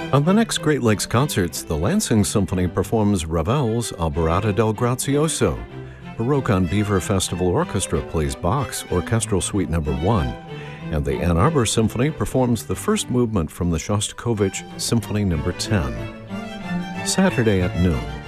On the next Great Lakes concerts, the Lansing Symphony performs Ravel's Alborada del Grazioso. Baroque on Beaver Festival Orchestra plays Bach's Orchestral Suite No. 1. And the Ann Arbor Symphony performs the first movement from the Shostakovich Symphony No. 10. Saturday at noon.